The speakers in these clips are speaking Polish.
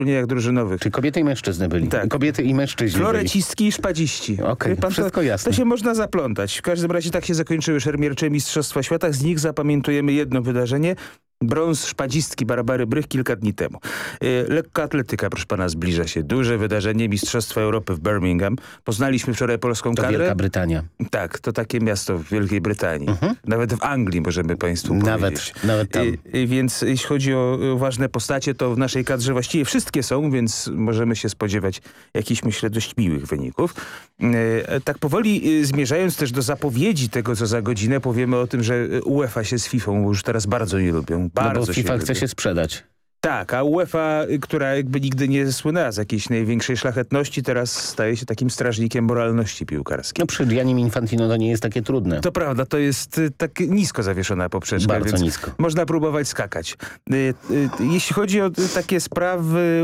nie jak drużynowych. Czyli kobiety i mężczyzny byli. Tak. Kobiety i mężczyźni Florecistki i szpadziści. Okej, wszystko jasne. To się można zaplątać. W każdym razie tak się zakończyły szermiercze Mistrzostwa Świata. Z nich zapamiętujemy jedno wydarzenie. Brąz szpadzistki Barbary Brych kilka dni temu. Lekkoatletyka, proszę pana, zbliża się. Duże wydarzenie Mistrzostwa Europy w Birmingham. Poznaliśmy wczoraj polską kadrę. Wielka Brytania. Tak, to takie miasto w Wielkiej Brytanii. Nawet w Anglii możemy państwu powiedzieć. Nawet tam. Więc jeśli chodzi o ważne postacie, to w naszej kadrze właściwie wszystkie są, więc możemy się spodziewać jakichś, myślę, dość miłych wyników. Tak powoli zmierzając też do zapowiedzi tego, co za godzinę, powiemy o tym, że UEFA się z FIFA już teraz bardzo nie lubią. Bardzo bo FIFA chce się sprzedać. Tak, a UEFA, która jakby nigdy nie słynęła z jakiejś największej szlachetności, teraz staje się takim strażnikiem moralności piłkarskiej. No przy Giannim Infantino to nie jest takie trudne. To prawda, to jest tak nisko zawieszona poprzeczka, bardzo więc nisko. można próbować skakać. Jeśli chodzi o takie sprawy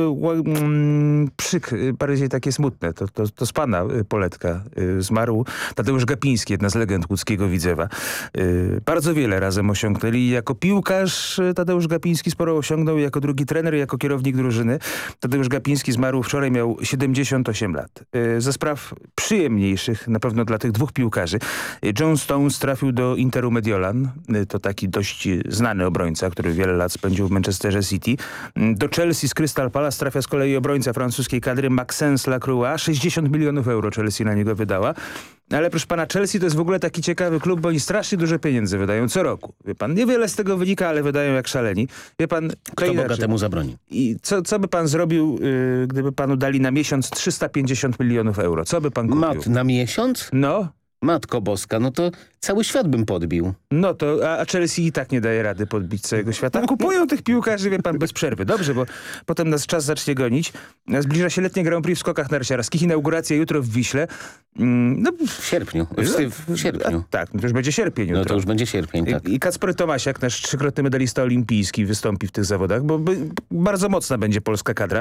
bardziej takie smutne, to z pana Poletka zmarł Tadeusz Gapiński, jedna z legend łódzkiego Widzewa. Bardzo wiele razem osiągnęli. Jako piłkarz Tadeusz Gapiński sporo osiągnął, jako drugi trener, jako kierownik drużyny. Tadeusz Gapiński zmarł wczoraj, miał 78 lat. Ze spraw przyjemniejszych, na pewno dla tych dwóch piłkarzy, John Stones trafił do Interu Mediolan. To taki dość znany obrońca, który wiele lat spędził w Manchesterze City. Do Chelsea z Crystal Palace trafia z kolei obrońca francuskiej kadry Maxence Lacroix. 60 milionów euro Chelsea na niego wydała. Ale proszę pana, Chelsea to jest w ogóle taki ciekawy klub, bo oni strasznie dużo pieniędzy wydają co roku. Wie pan, niewiele z tego wynika, ale wydają jak szaleni. Wie pan, kto bogatemu zabroni? I co by pan zrobił, gdyby panu dali na miesiąc 350 milionów euro? Co by pan kupił? Na miesiąc? No. Matko boska, no to cały świat bym podbił. No to, a Chelsea i tak nie daje rady podbić całego świata. Kupują tych piłkarzy, wie pan, bez przerwy. Dobrze, bo potem nas czas zacznie gonić. Zbliża się letnie Grand Prix w skokach narciarskich. Inauguracja jutro w Wiśle. No, w sierpniu. W sierpniu. Tak, no to już będzie sierpień jutro. No to już będzie sierpień, tak. I Kacper Tomasiak, nasz trzykrotny medalista olimpijski, wystąpi w tych zawodach, bo bardzo mocna będzie polska kadra.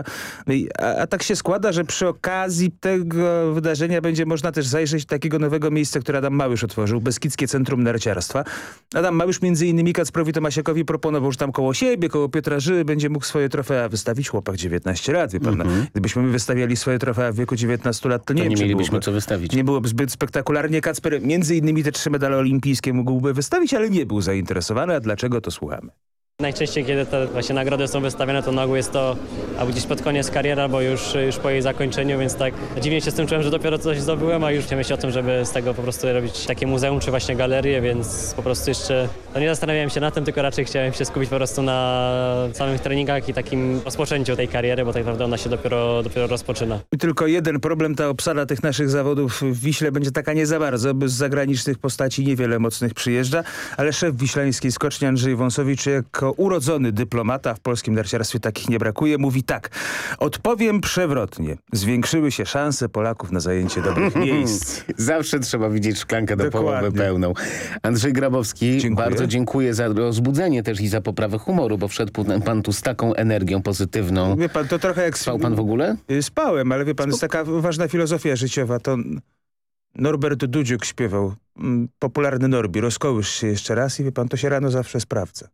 A tak się składa, że przy okazji tego wydarzenia będzie można też zajrzeć do takiego nowego miejsca, które Adam Małysz otworzył, Beskidzkie Centrum Narciarstwa. Adam Małysz między innymi Kacprowi Tomasiakowi proponował, że tam koło siebie, koło Piotra Żyły będzie mógł swoje trofea wystawić. Chłopak 19 lat, wie pan. Gdybyśmy my wystawiali swoje trofea w wieku 19 lat, to nie mielibyśmy co wystawić. Nie byłoby zbyt spektakularnie. Kacper między innymi te 3 medale olimpijskie mógłby wystawić, ale nie był zainteresowany. A dlaczego, to słuchamy. Najczęściej, kiedy te właśnie nagrody są wystawiane, to na ogół jest to albo gdzieś pod koniec kariery, albo już po jej zakończeniu, więc tak dziwnie się z tym czułem, że dopiero coś zdobyłem, a już myślę o tym, żeby z tego po prostu robić takie muzeum, czy właśnie galerię, więc po prostu jeszcze nie zastanawiałem się na tym, tylko raczej chciałem się skupić po prostu na samych treningach i takim rozpoczęciu tej kariery, bo tak naprawdę ona się dopiero rozpoczyna. I tylko jeden problem, ta obsada tych naszych zawodów w Wiśle będzie taka nie za bardzo, bo z zagranicznych postaci niewiele mocnych przyjeżdża, ale szef wiślańskiej skoczni Andrzej Wąsowicz jako urodzony dyplomata, w polskim narciarstwie takich nie brakuje, mówi tak: odpowiem przewrotnie. Zwiększyły się szanse Polaków na zajęcie dobrych miejsc. Zawsze trzeba widzieć szklankę do połowy pełną. Andrzej Grabowski, bardzo dziękuję za rozbudzenie też i za poprawę humoru, bo wszedł pan tu z taką energią pozytywną. Wie pan, to trochę jak... Spał pan w ogóle? Spałem, ale wie pan, jest taka ważna filozofia życiowa. To Norbert Dudziuk śpiewał, popularny Norbi, rozkołysz się jeszcze raz i wie pan, to się rano zawsze sprawdza.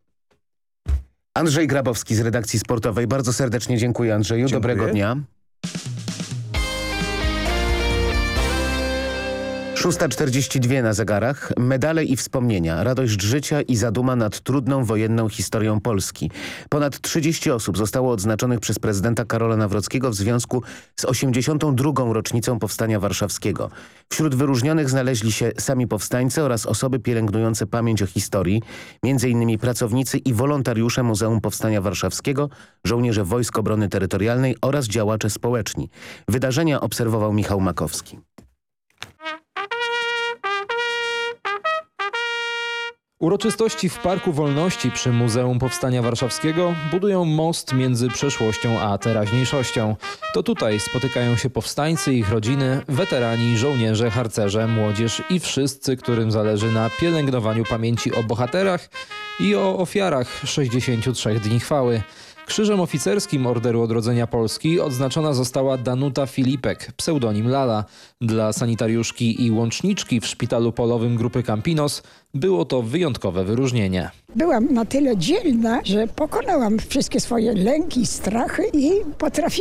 Andrzej Grabowski z redakcji sportowej. Bardzo serdecznie dziękuję, Andrzeju. Dziękuję. Dobrego dnia. 6:42 na zegarach. Medale i wspomnienia. Radość życia i zaduma nad trudną wojenną historią Polski. Ponad 30 osób zostało odznaczonych przez prezydenta Karola Nawrockiego w związku z 82. rocznicą Powstania Warszawskiego. Wśród wyróżnionych znaleźli się sami powstańcy oraz osoby pielęgnujące pamięć o historii, m.in. pracownicy i wolontariusze Muzeum Powstania Warszawskiego, żołnierze Wojsk Obrony Terytorialnej oraz działacze społeczni. Wydarzenia obserwował Michał Makowski. Uroczystości w Parku Wolności przy Muzeum Powstania Warszawskiego budują most między przeszłością a teraźniejszością. To tutaj spotykają się powstańcy, ich rodziny, weterani, żołnierze, harcerze, młodzież i wszyscy, którym zależy na pielęgnowaniu pamięci o bohaterach i o ofiarach 63 Dni Chwały. Krzyżem oficerskim Orderu Odrodzenia Polski odznaczona została Danuta Filipek, pseudonim Lala. Dla sanitariuszki i łączniczki w szpitalu polowym grupy Campinos było to wyjątkowe wyróżnienie. Byłam na tyle dzielna, że pokonałam wszystkie swoje lęki, strachy i potrafiłam